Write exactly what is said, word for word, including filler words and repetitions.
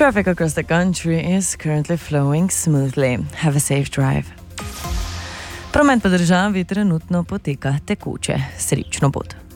Traffic across the country is currently flowing smoothly. Have a safe drive. Promet po državi trenutno poteka tekoče. Srečno pot.